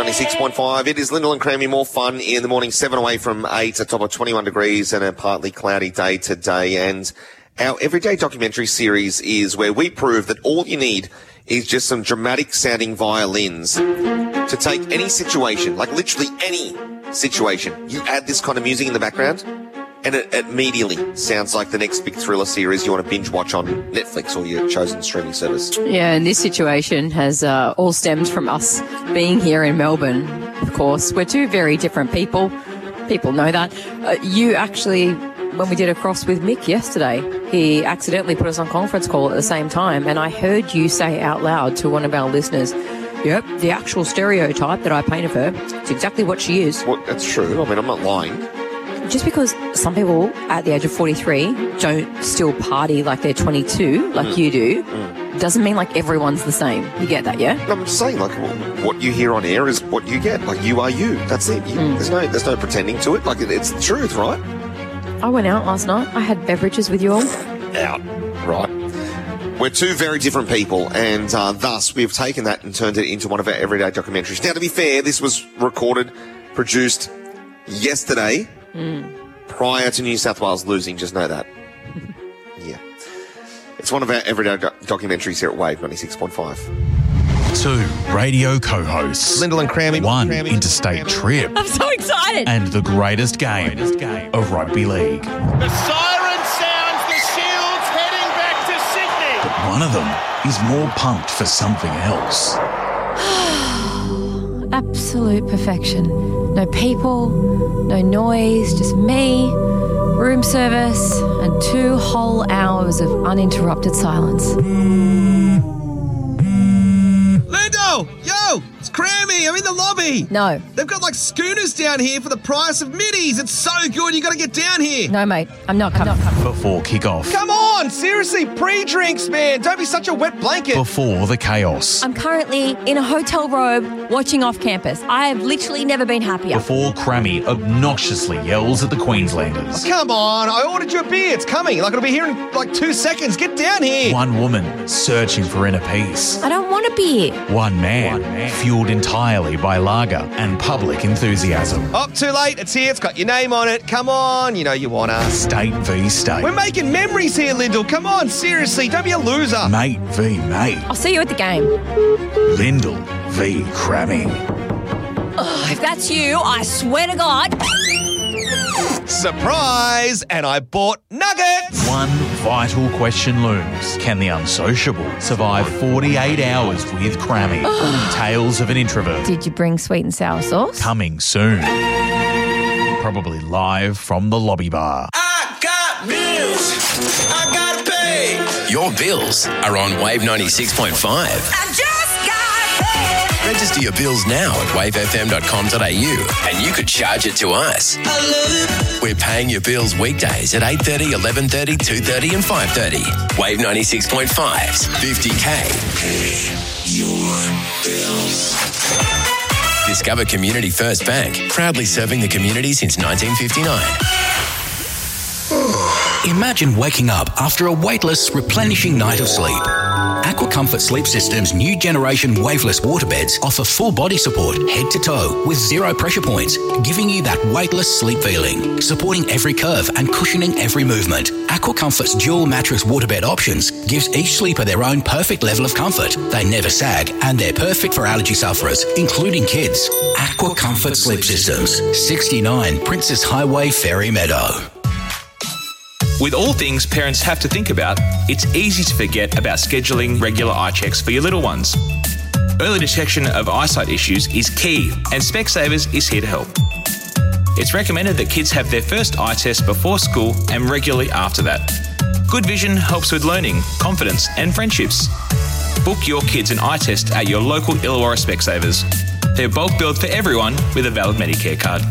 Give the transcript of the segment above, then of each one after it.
96.5. It is Lyndall and Crammy. More fun in the morning, 7 away from 8, a top of 21 degrees and a partly cloudy day today. And our everyday documentary series is where we prove that all you need is just some dramatic sounding violins to take any situation, like literally any situation. You add this kind of music in the background and it immediately sounds like the next big thriller series you want to binge watch on Netflix or your chosen streaming service. Yeah, and this situation has all stemmed from us being here in Melbourne, of course. We're two very different people. People know that. You actually, when we did a cross with Mick yesterday, he accidentally put us on conference call at the same time, and I heard you say out loud to one of our listeners, yep, the actual stereotype that I painted her, it's exactly what she is. Well, that's true. I mean, I'm not lying. Just because some people at the age of 43 don't still party like they're 22, like you do, doesn't mean like everyone's the same. You get that, yeah? I'm just saying, like, what you hear on air is what you get. Like, you are you. That's it. There's no pretending to it. Like, it's the truth, right? I went out last night. I had beverages with you all. Out. Right. We're two very different people, and thus we've taken that and turned it into one of our everyday documentaries. Now, to be fair, this was recorded, produced yesterday, prior to New South Wales losing. Just know that. Yeah. It's one of our everyday documentaries here at Wave 96.5. 2 radio co-hosts. Lyndall and Crammy. 1 interstate trip. I'm so excited. And the greatest game of rugby league. The siren sounds, the Shield's heading back to Sydney. But one of them is more pumped for something else. Absolute perfection. No people, no noise, just me, room service, and 2 whole hours of uninterrupted silence. Lindo! Yo! It's Crammy! I'm in the lobby! No. They've got like schooners down here for the price of middies. It's so good, you gotta get down here. No, mate. I'm not coming. Before kick-off. Come on! Seriously, pre-drinks, man! Don't be such a wet blanket. Before the chaos. I'm currently in a hotel robe watching off campus. I have literally never been happier. Before Crammy obnoxiously yells at the Queenslanders. Come on, I ordered you a beer. It's coming. Like, it'll be here in like 2 seconds. Get down here. One woman searching for inner peace. I don't want to be here. One man fueled entirely by lager and public enthusiasm. Oh, too late. It's here. It's got your name on it. Come on. You know you want us. State v state. We're making memories here, Lyndall. Come on. Seriously. Don't be a loser. Mate v mate. I'll see you at the game. Lyndall v Crammy. Ugh, if that's you, I swear to God. Surprise! And I bought nuggets! One vital question looms. Can the unsociable survive 48 hours with Crammy? Tales of an introvert. Did you bring sweet and sour sauce? Coming soon. Probably live from the lobby bar. I got bills. I gotta pay. Your bills are on Wave 96.5. I just got paid. Register your bills now at wavefm.com.au and you could charge it to us. I love it. We're paying your bills weekdays at 8:30, 11:30, 2:30 and 5:30. Wave 96.5's 50K. Your bills. Discover Community First Bank, proudly serving the community since 1959. Imagine waking up after a weightless, replenishing night of sleep. Aqua Comfort Sleep System's new generation waveless waterbeds offer full body support, head to toe, with 0 pressure points, giving you that weightless sleep feeling, supporting every curve and cushioning every movement. Aqua Comfort's dual mattress waterbed options gives each sleeper their own perfect level of comfort. They never sag, and they're perfect for allergy sufferers, including kids. Aqua Comfort Sleep Systems, 69 Princess Highway, Ferry Meadow. With all things parents have to think about, it's easy to forget about scheduling regular eye checks for your little ones. Early detection of eyesight issues is key, and Specsavers is here to help. It's recommended that kids have their first eye test before school and regularly after that. Good vision helps with learning, confidence and friendships. Book your kids an eye test at your local Illawarra Specsavers. They're bulk billed for everyone with a valid Medicare card.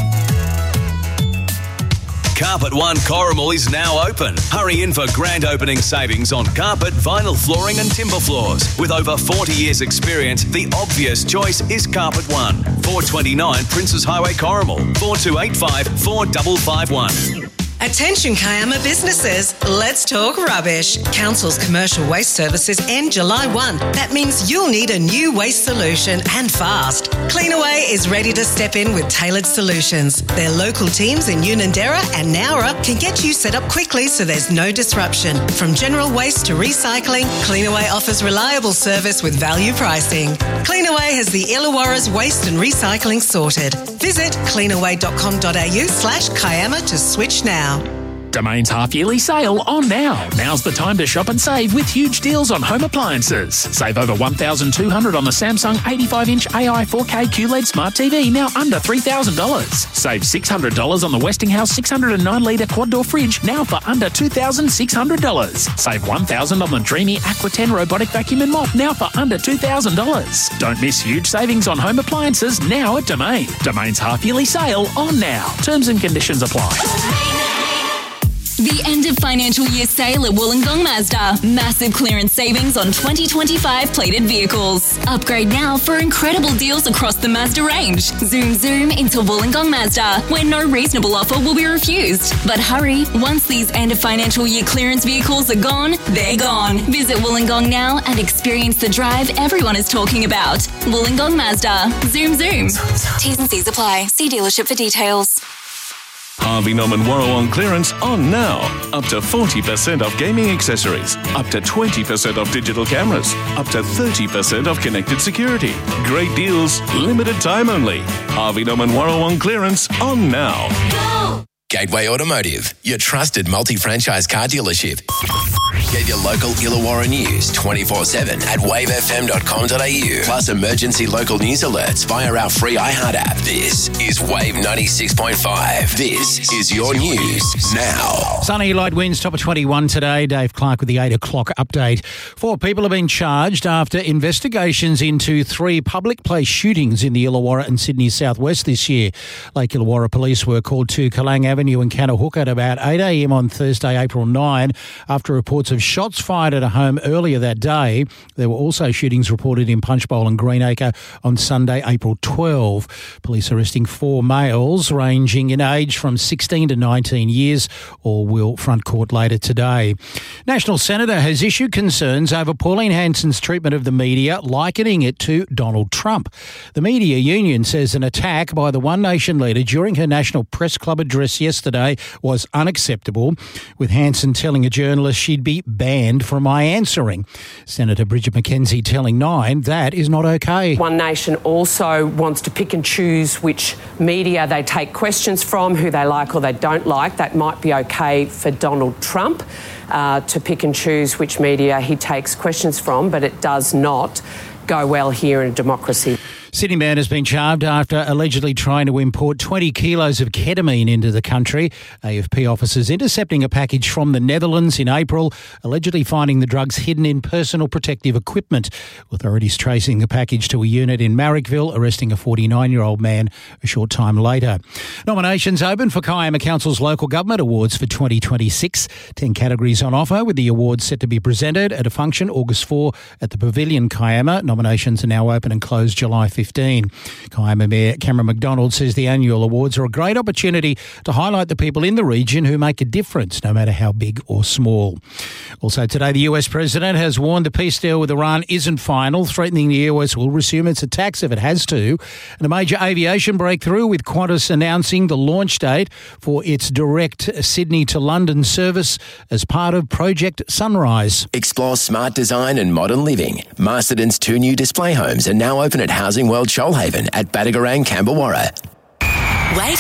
Carpet One Corrimal is now open. Hurry in for grand opening savings on carpet, vinyl flooring and timber floors. With over 40 years experience, the obvious choice is Carpet One. 429 Princes Highway, Corrimal. 4285 4551. Attention Kiama businesses, let's talk rubbish. Council's commercial waste services end July 1. That means you'll need a new waste solution and fast. Cleanaway is ready to step in with tailored solutions. Their local teams in Unanderra and Nowra can get you set up quickly so there's no disruption. From general waste to recycling, Cleanaway offers reliable service with value pricing. Cleanaway has the Illawarra's waste and recycling sorted. Visit cleanaway.com.au/Kiama to switch now. Domain's half-yearly sale on now. Now's the time to shop and save with huge deals on home appliances. Save over $1,200 on the Samsung 85-inch AI 4K QLED Smart TV, now under $3,000. Save $600 on the Westinghouse 609-litre quad-door fridge, now for under $2,600. Save $1,000 on the Dreamy Aqua 10 robotic vacuum and mop, now for under $2,000. Don't miss huge savings on home appliances now at Domain. Domain's half-yearly sale on now. Terms and conditions apply. The end of financial year sale at Wollongong Mazda. Massive clearance savings on 2025 plated vehicles. Upgrade now for incredible deals across the Mazda range. Zoom into Wollongong Mazda, where no reasonable offer will be refused. But hurry, once these end of financial year clearance vehicles are gone, they're gone. Visit Wollongong now and experience the drive everyone is talking about. Wollongong Mazda. Zoom. T's and C's apply. See dealership for details. Harvey Norman Warrawong clearance on now. Up to 40% off gaming accessories. Up to 20% off digital cameras. Up to 30% off connected security. Great deals, limited time only. Harvey Norman Warrawong clearance on now. Go! Gateway Automotive, your trusted multi-franchise car dealership. Get your local Illawarra news 24/7 at wavefm.com.au. Plus emergency local news alerts via our free iHeart app. This is Wave 96.5. This is your news now. Sunny, light winds, top of 21 today. Dave Clark with the 8 o'clock update. 4 people have been charged after investigations into 3 public place shootings in the Illawarra and Sydney southwest this year. Lake Illawarra police were called to Kalang Avenue and Canahook at about 8 a.m. on Thursday, April 9, after reports of shots fired at a home earlier that day. There were also shootings reported in Punchbowl and Greenacre on Sunday, April 12. Police arresting 4 males ranging in age from 16 to 19 years. All will front court later today. National Senator has issued concerns over Pauline Hanson's treatment of the media, likening it to Donald Trump. The media union says an attack by the One Nation leader during her National Press Club address yesterday was unacceptable, with Hanson telling a journalist she'd be banned from my answering. Senator Bridget McKenzie telling Nine that is not okay. One Nation also wants to pick and choose which media they take questions from, who they like or they don't like. That might be okay for Donald Trump to pick and choose which media he takes questions from, but it does not go well here in a democracy. Sydney man has been charged after allegedly trying to import 20 kilos of ketamine into the country. AFP officers intercepting a package from the Netherlands in April, allegedly finding the drugs hidden in personal protective equipment. Authorities tracing the package to a unit in Marrickville, arresting a 49-year-old man a short time later. Nominations open for Kiama Council's Local Government Awards for 2026. 10 categories on offer, with the awards set to be presented at a function August 4 at the Pavilion Kiama. Nominations are now open and closed July 15. Kiama Mayor Cameron McDonald says the annual awards are a great opportunity to highlight the people in the region who make a difference, no matter how big or small. Also today, the US President has warned the peace deal with Iran isn't final, threatening the US will resume its attacks if it has to. And a major aviation breakthrough, with Qantas announcing the launch date for its direct Sydney to London service as part of Project Sunrise. Explore smart design and modern living. Masterton's 2 new display homes are now open at Housing World Shoalhaven at Badagarang, Camberwarra. Wave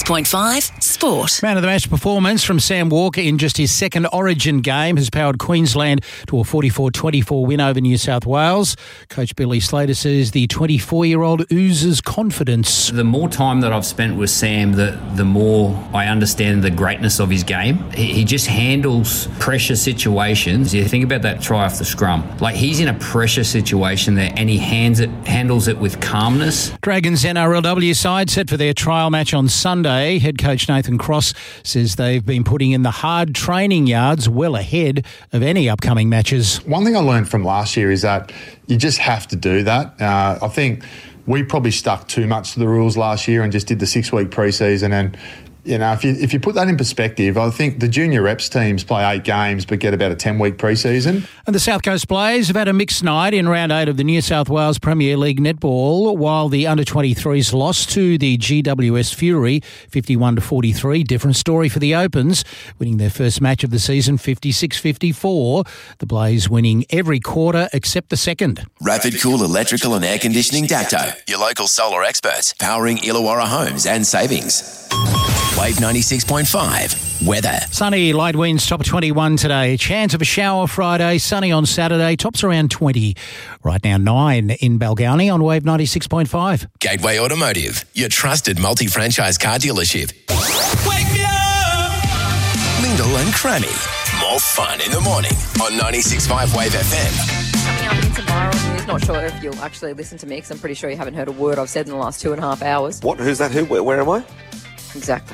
96.5 Sport. Man of the match performance from Sam Walker in just his second Origin game has powered Queensland to a 44-24 win over New South Wales. Coach Billy Slater says the 24-year-old oozes confidence. The more time that I've spent with Sam, the more I understand the greatness of his game. He just handles pressure situations. You think about that try off the scrum. Like, he's in a pressure situation there and he handles it with calmness. Dragons NRLW side set for their trial match on Sunday. Head coach Nathan Cross says they've been putting in the hard training yards well ahead of any upcoming matches. One thing I learned from last year is that you just have to do that. I think we probably stuck too much to the rules last year and just did the 6-week pre-season and if you put that in perspective, I think the junior reps teams play 8 games but get about a 10-week pre-season. And the South Coast Blaze have had a mixed night in round 8 of the New South Wales Premier League netball, while the under-23s lost to the GWS Fury 51-43. Different story for the Opens, winning their first match of the season 56-54. The Blaze winning every quarter except the second. Rapid Cool Electrical and Air Conditioning Dacto, your local solar experts, powering Illawarra homes and savings. Wave 96.5. Weather. Sunny, light winds, top of 21 today. Chance of a shower Friday, sunny on Saturday, tops around 20. Right now 9 in Balgownie on Wave 96.5. Gateway Automotive, your trusted multi-franchise car dealership. Wake me up! Lindell and Cranny. More fun in the morning on 96.5 Wave FM. Coming up in tomorrow news, not sure if you'll actually listen to me because I'm pretty sure you haven't heard a word I've said in the last 2.5 hours. What? Who's that? Who? Where am I? Exactly.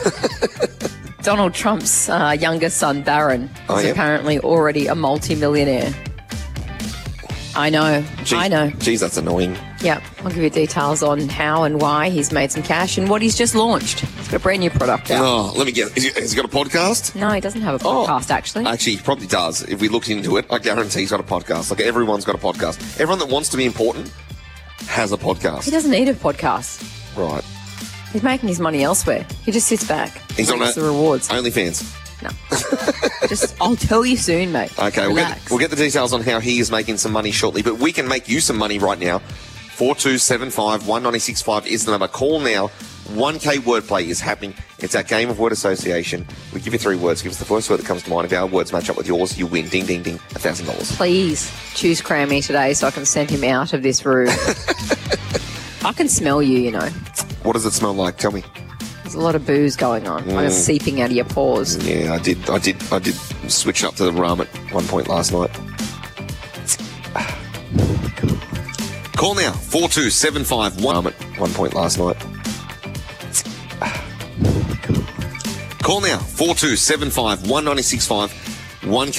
Donald Trump's younger son, Barron, is apparently already a multi-millionaire. I know. Geez, that's annoying. Yeah, I'll give you details on how and why he's made some cash and what he's just launched. He's got a brand new product out. Oh, let me guess. Has he got a podcast? No, he doesn't have a podcast, actually. Actually, he probably does. If we looked into it, I guarantee he's got a podcast. Like, everyone's got a podcast. Everyone that wants to be important has a podcast. He doesn't need a podcast. Right. He's making his money elsewhere. He just sits back. He's on the rewards. OnlyFans. No. I'll tell you soon, mate. Okay, we'll get the details on how he is making some money shortly, but we can make you some money right now. 4275 1965 is the number. Call now. 1K wordplay is happening. It's our game of word association. We give you 3 words. Give us the first word that comes to mind. If our words match up with yours, you win. Ding, ding, ding. $1,000. Please choose Crammy today so I can send him out of this room. I can smell you, you know. What does it smell like? Tell me. There's a lot of booze going on. Like it's seeping out of your pores. Yeah, I did switch up to the rum at one point last night. Call now. 42751 at one point last night. Call now. 42751 1965 1K